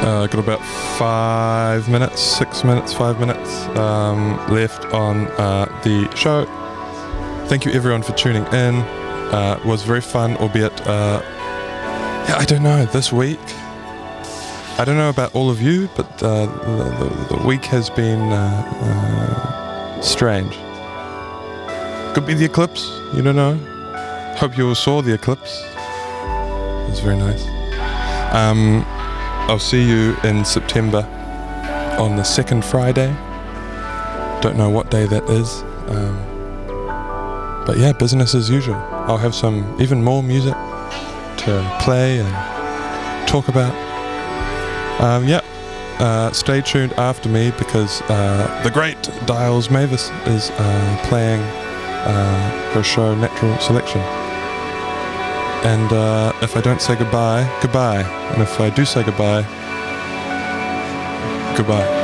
Got about 5 minutes, 6 minutes, 5 minutes left on the show. Thank you everyone for tuning in. It was very fun, albeit, I don't know, this week, I don't know about all of you, but the week has been strange. Could be the eclipse, you don't know. Hope you all saw the eclipse. It was very nice. I'll see you in September on the second Friday. Don't know what day that is. But yeah, business as usual. I'll have some even more music to play and talk about. Stay tuned after me because the great Dials Mavis is playing her show Natural Selection. And if I don't say goodbye, goodbye. And if I do say goodbye, goodbye.